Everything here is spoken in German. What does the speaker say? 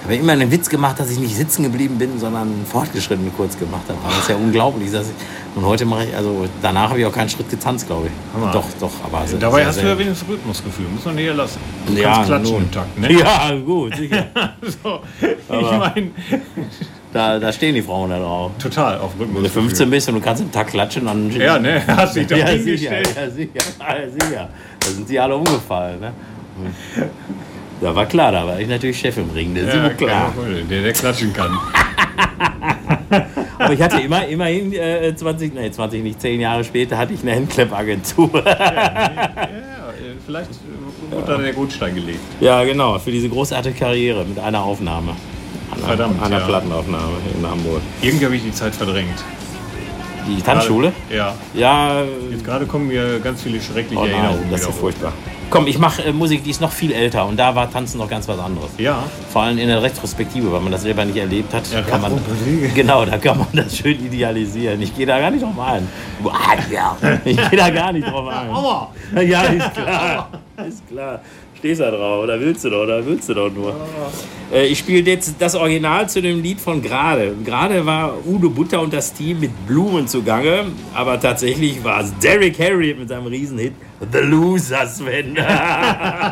habe immer einen Witz gemacht, dass ich nicht sitzen geblieben bin, sondern fortgeschritten kurz gemacht habe. Das ist ja unglaublich. Und heute mache ich, also danach habe ich auch keinen Schritt getanzt, glaube ich. Hammer. Doch, aber dabei sehr, hast du ja wenigstens Rhythmusgefühl, muss man dir ja lassen. Du ja, kannst klatschen im Takt, ne? Ja, gut, sicher. So, ich meine... Da stehen die Frauen da drauf. Total, auf Rhythmusgefühl. Wenn du 15 bist und du kannst im Takt klatschen, dann... Ja, ne, hast dich doch hingestellt. Ja, sicher. Da sind sie alle umgefallen, ne? Da war klar, da war ich natürlich Chef im Ring, das ist immer klar. Der klatschen kann. Aber ich hatte immerhin 10 Jahre später hatte ich eine Handclap-Agentur. Vielleicht wurde da der Grundstein gelegt. Ja, genau, für diese großartige Karriere mit einer Aufnahme. Einer Plattenaufnahme in Hamburg. Irgendwie habe ich die Zeit verdrängt. Die Tanzschule? Ja. Jetzt gerade kommen mir ganz viele schreckliche Erinnerungen. Das ist ja furchtbar. Komm, ich mache Musik, die ist noch viel älter und da war Tanzen noch ganz was anderes. Ja. Vor allem in der Retrospektive, weil man das selber nicht erlebt hat. Ja, da kann man das schön idealisieren. Ich gehe da gar nicht drauf ein. Ich gehe da gar nicht drauf ein. Aua! Ja, ist klar. Ist klar. Stehst da drauf, oder willst du doch nur? Ich spiele jetzt das Original zu dem Lied von Grade. Grade war Udo Butter und das Team mit Blumen zugange, aber tatsächlich war es Derrick Harriott mit seinem Riesenhit The Losers, Sven.